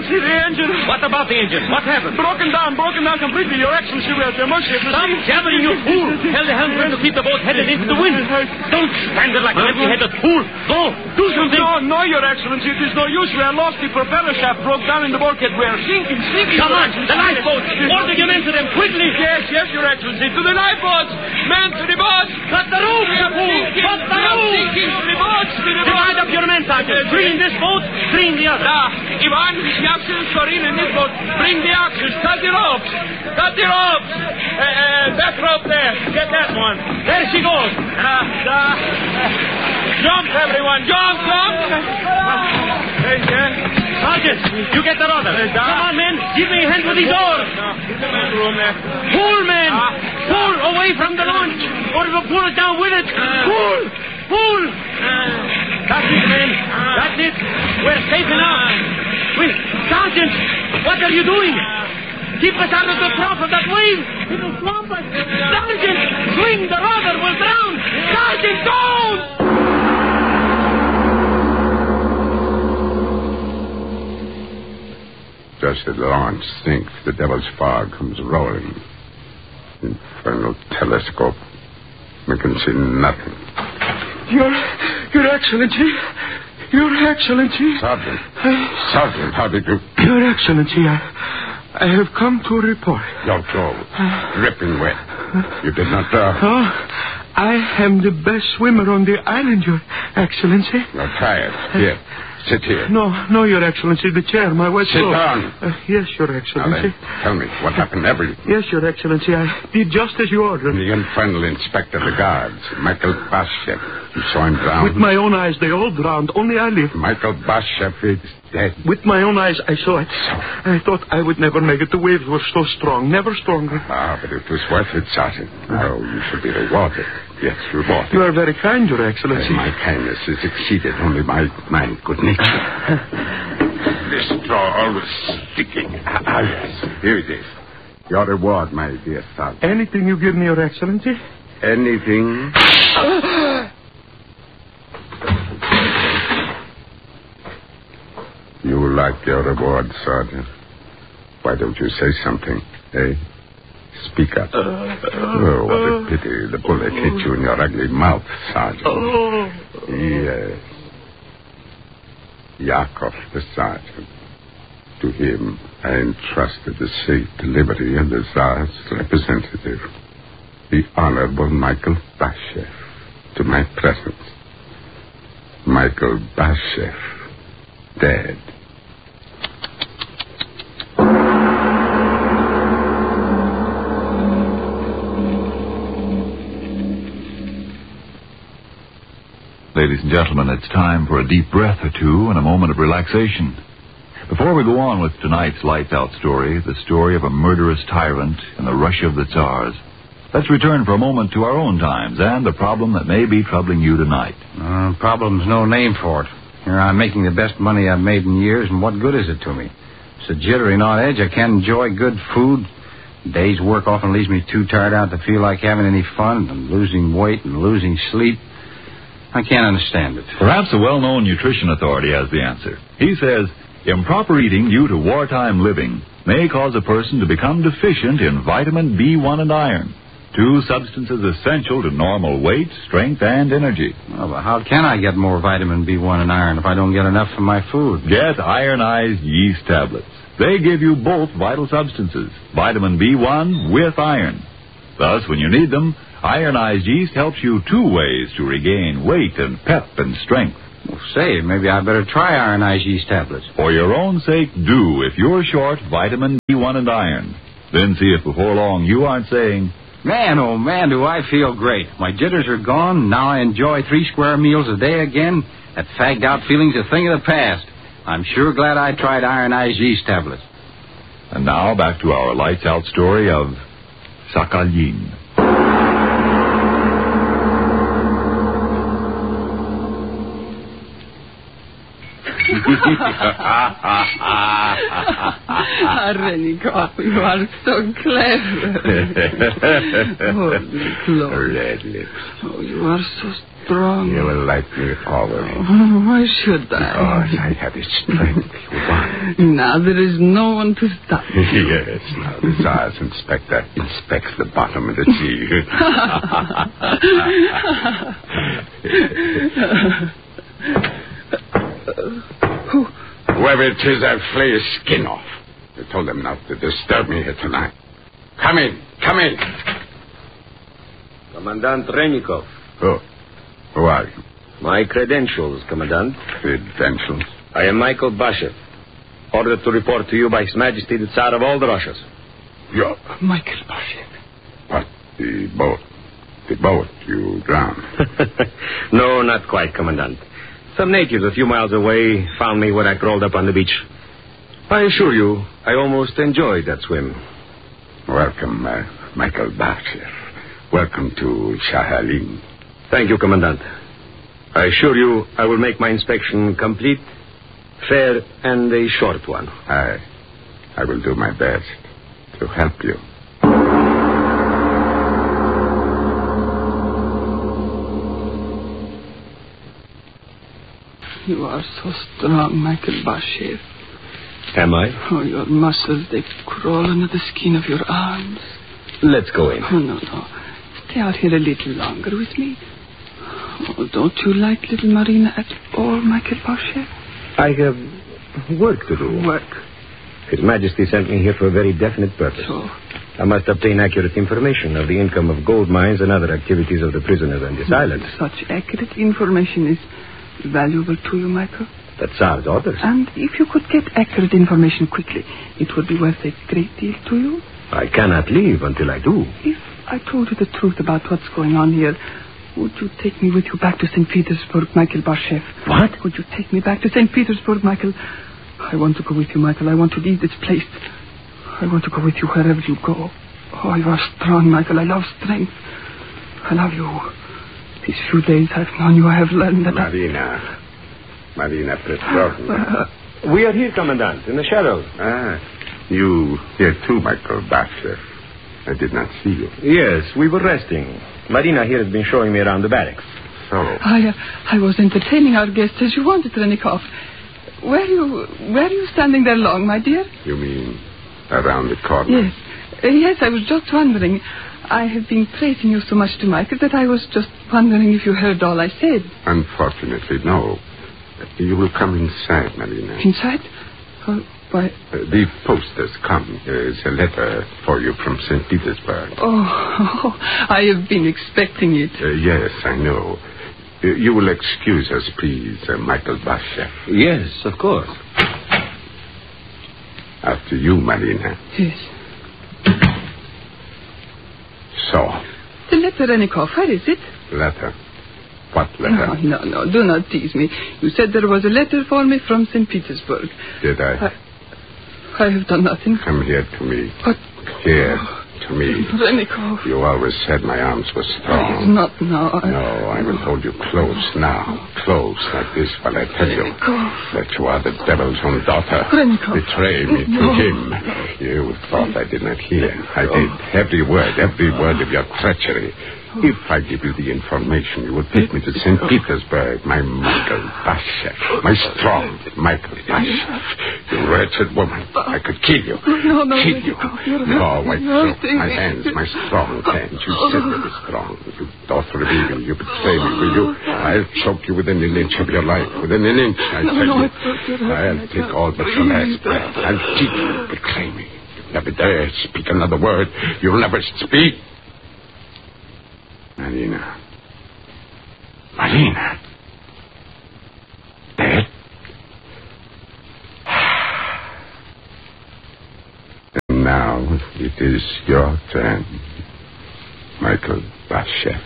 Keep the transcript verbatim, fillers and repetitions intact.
Excellency, the engine... What about the engine? What happened? Broken down, broken down completely, Your Excellency. We are much... Stop jabbering, you fool! Tell the helmsman to keep the boat headed into the wind. Don't stand there like an empty-headed fool. Go, do something. No, no, Your Excellency. It is no use. We are lost. The propeller shaft broke down in the bulkhead. We are sinking, sinking. Come on, the lifeboat. Order your men to them quickly. Yes, yes, Your Excellency. To the lifeboats. Men to the boats. Cut the rope, you fool. Cut the rope. Sinking to the boats. To the Divide up your men, Sergeant. Three in this boat, three in the other. Ah, Ivan, Yaxel, Sorin, in this boat. Bring the axes. Cut the ropes. Cut the ropes. Uh, uh, that rope there. Get that one. There she goes. Uh, uh, jump, everyone. Jump, jump. Hey, yeah. Sergeant, you get the rudder. Uh, Come on, men. Give me a hand with these oars. No, in the men's room there. Pull, men. Ah. Pull away from the launch. Or it will pull it down with it. Uh. Pull. Pull. Uh, That's it, men. That's it. We're safe enough. Wait, Sergeant, what are you doing? Keep us out of the trough of that wave. It will swamp us. Sergeant, swing the rudder. We'll drown. Sergeant, don't! Just as the launch sinks, the devil's fog comes rolling. Infernal telescope. We can see nothing. Your, Your Excellency. Your Excellency. Sergeant. Sergeant, how did you... Your Excellency, I, I have come to report. Your clothes, dripping wet. You did not... Uh... Oh, I am the best swimmer on the island, Your Excellency. You're tired. Here, sit here. No, no, Your Excellency, the chair, my wet Sit clothes. down. Uh, yes, Your Now Excellency. then, tell me what happened. Everything. Yes, Your Excellency, I did just as you ordered. The infernal inspector of the guards, Michael Bashev. You saw him drown. With my own eyes, they all drowned. Only I live. Michael Bashev is dead. With my own eyes, I saw it. I thought I would never make it. The waves were so strong, never stronger. Ah, but it was worth it, Sergeant. Oh, you should be rewarded. Yes, rewarded. You are very kind, Your Excellency. And my kindness is exceeded only by my good nature. The straw always sticking. Ah, yes. Here it is. Your reward, my dear son. Anything you give me, Your Excellency? Anything? You like your reward, Sergeant. Why don't you say something, eh? Speak up. Oh, what a pity. The bullet hit you in your ugly mouth, Sergeant. Yes. Yakov, the sergeant. To him, I entrusted the safe delivery of the Tsar's representative, the Honorable Michael Bashev, to my presence. Michael Bashev, dead. Ladies and gentlemen, it's time for a deep breath or two and a moment of relaxation. Before we go on with tonight's Lights Out story, the story of a murderous tyrant and the Russia of the Tsars, let's return for a moment to our own times and the problem that may be troubling you tonight. Uh, problem's no name for it. Here I'm making the best money I've made in years, and what good is it to me? It's a jittery, not edge. I can't enjoy good food. Day's work often leaves me too tired out to feel like having any fun. I'm losing weight and losing sleep. I can't understand it. Perhaps a well-known nutrition authority has the answer. He says, improper eating due to wartime living may cause a person to become deficient in vitamin B one and iron, two substances essential to normal weight, strength, and energy. Well, but how can I get more vitamin B one and iron if I don't get enough from my food? Get ironized yeast tablets. They give you both vital substances, vitamin B one with iron. Thus, when you need them, ironized yeast helps you two ways to regain weight and pep and strength. Well, say, maybe I better try ironized yeast tablets. For your own sake, do if you're short vitamin B one and iron. Then see if before long you aren't saying, man, oh man, do I feel great. My jitters are gone. Now I enjoy three square meals a day again. That fagged out feeling's a thing of the past. I'm sure glad I tried ironized yeast tablets. And now back to our Lights Out story of Sakhalin. Renikoff, you are so clever. Oh, Claude. Red lips. Oh, you are so strong. You will like me always. Oh, why should I? Because I have the strength you want. Now there is no one to stop you. Yes, now the Tsar's inspector inspects the bottom of the sea. Whoever it is, I'll flay his skin off. I told them not to disturb me here tonight. Come in, come in. Commandant Renikoff. Oh, who are you? My credentials, Commandant. Credentials? I am Michael Bashev, ordered to report to you by His Majesty the Tsar of all the Russias. You're Michael Bashev. But the boat, the boat you drowned. No, not quite, Commandant. Some natives a few miles away found me when I crawled up on the beach. I assure you, I almost enjoyed that swim. Welcome, uh, Michael Bashev. Welcome to Sahalin. Thank you, Commandant. I assure you I will make my inspection complete, fair, and a short one. I, I will do my best to help you. You are so strong, Michael Bashev. Am I? Oh, your muscles, they crawl under the skin of your arms. Let's go in. Oh, no, no. Stay out here a little longer with me. Oh, don't you like little Marina at all, Michael Bashev? I have work to do. Work. His Majesty sent me here for a very definite purpose. So? I must obtain accurate information of the income of gold mines and other activities of the prisoners on this island. Such accurate information is valuable to you, Michael. The Tsar's orders. And if you could get accurate information quickly, it would be worth a great deal to you. I cannot leave until I do. If I told you the truth about what's going on here, would you take me with you back to Saint Petersburg, Michael Bashev? What? Would you take me back to Saint Petersburg, Michael? I want to go with you, Michael. I want to leave this place. I want to go with you wherever you go. Oh, you are strong, Michael. I love strength. I love you. These few days I've known you, I have learned that... Marina. Marina Petrovna. Uh, we are here, Commandant, in the shadows. Ah, you here too, Michael Bashev. I did not see you. Yes, we were resting. Marina here has been showing me around the barracks. So? I, uh, I was entertaining our guests as you wanted, Renikoff. Were you, were you standing there long, my dear? You mean around the corner? Yes. Uh, yes, I was just wondering. I have been praising you so much to Michael that I was just wondering if you heard all I said. Unfortunately, no. You will come inside, Marina. Inside? Oh, why? Uh, the post has come. There is a letter for you from Saint Petersburg. Oh, oh, I have been expecting it. Uh, yes, I know. Uh, you will excuse us, please, uh, Michael Bashev. Yes, of course. After you, Marina. Yes. So. The letter, Renikoff, where is it? Letter? What letter? No, no, no, do not tease me. You said there was a letter for me from Saint Petersburg. Did I? I, I have done nothing. Come here to me. But... Here, to me. Renikoff. You always said my arms were It's strong. not now. I... No, I will hold you close now. Close like this while I tell you Renikoff. that you are the devil's own daughter. Renikoff. Betray me to No. him. You thought I did not hear. I did. Every word, every word of your treachery. If I give you the information, you will take me to Saint Petersburg, my Michael Bashev. My strong Michael Bashev. You wretched woman. I could kill you. No, no, Kill you. you're- No, white you're throat. My hands, my strong hands. You said they were strong. You daughter of evil. You betray me, will you? I'll choke you within an inch of your life. Within an inch, I No, tell no, you. it's not your I'll husband. take all but your last breath. I'll keep you. Betray me. You never dare speak another word. You'll never speak. Marina. Marina. Dead? And now it is your turn, Michael Bashev.